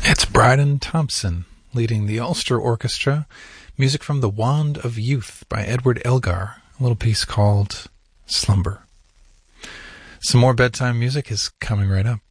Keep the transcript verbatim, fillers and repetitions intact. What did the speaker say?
It's Bryden Thompson leading the Ulster Orchestra. Music from The Wand of Youth by Edward Elgar. A little piece called Slumber. Some more bedtime music is coming right up.